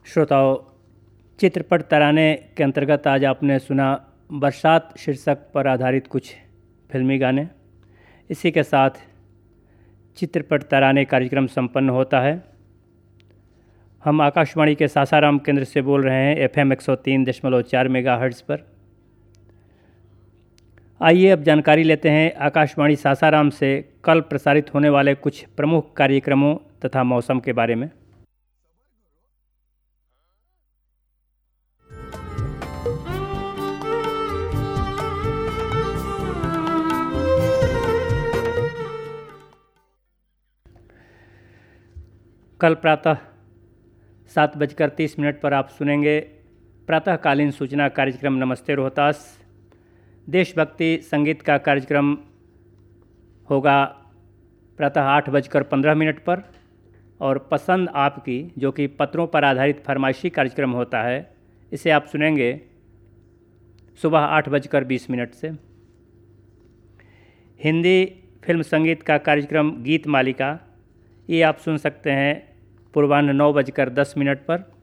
श्रोताओं, चित्रपट तराने के अंतर्गत आज आपने सुना बरसात शीर्षक पर आधारित कुछ फिल्मी गाने। इसी के साथ चित्रपट तराने कार्यक्रम संपन्न होता है। हम आकाशवाणी के सासाराम केंद्र से बोल रहे हैं FM 103.4 मेगाहर्ट्ज़ पर। आइए अब जानकारी लेते हैं आकाशवाणी सासाराम से कल प्रसारित होने वाले कुछ प्रमुख कार्यक्रमों तथा मौसम के बारे में। कल प्रातः 7:30 पर आप सुनेंगे प्रातःकालीन सूचना कार्यक्रम नमस्ते रोहतास। देशभक्ति संगीत का कार्यक्रम होगा प्रातः 8:15 पर और पसंद आपकी, जो कि पत्रों पर आधारित फरमाइशी कार्यक्रम होता है, इसे आप सुनेंगे सुबह 8:20 से। हिंदी फिल्म संगीत का कार्यक्रम गीत मालिका, ये आप सुन सकते हैं पूर्वाह्न 9:10 पर।